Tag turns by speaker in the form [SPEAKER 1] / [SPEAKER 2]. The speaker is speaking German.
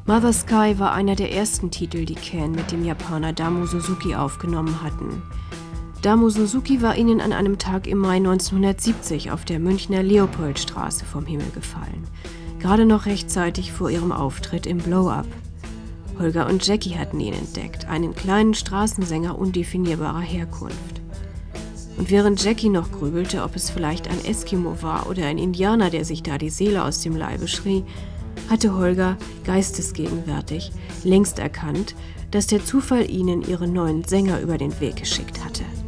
[SPEAKER 1] Mother Sky war einer der ersten Titel, die Can mit dem Japaner Damo Suzuki aufgenommen hatten. Damo Suzuki war ihnen an einem Tag im Mai 1970 auf der Münchner Leopoldstraße vom Himmel gefallen. Gerade noch rechtzeitig vor ihrem Auftritt im Blow-Up. Holger und Jackie hatten ihn entdeckt, einen kleinen Straßensänger undefinierbarer Herkunft. Und während Jackie noch grübelte, ob es vielleicht ein Eskimo war oder ein Indianer, der sich da die Seele aus dem Leibe schrie, hatte Holger, geistesgegenwärtig, längst erkannt, dass der Zufall ihnen ihren neuen Sänger über den Weg geschickt hatte.